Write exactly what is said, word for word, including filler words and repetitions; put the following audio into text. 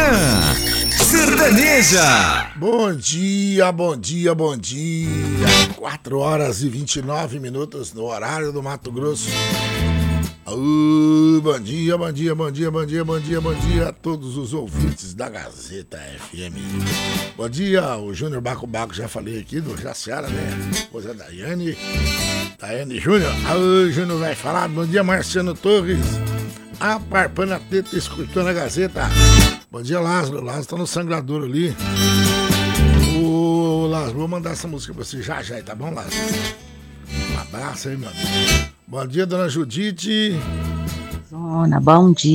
Manhã Sertaneja. Bom dia, bom dia, bom dia. quatro horas e vinte e nove minutos no horário do Mato Grosso. Uh, bom dia, bom dia, bom dia, bom dia, bom dia, bom dia a todos os ouvintes da Gazeta F M. Bom dia, o Júnior Baco Baco, já falei aqui do Jaciara, né? Esposa da Daiane, Daiane Júnior. Ah, o Júnior vai falar. Bom dia, Marciano Torres. A Parpana Teta escutando a Gazeta. Bom dia, Lázaro. Lázaro tá no sangrador ali. Ô, Lázaro, vou mandar essa música pra você já já, tá bom, Lázaro? Um abraço aí, meu amigo. Bom dia, dona Judite. Zona, bom dia.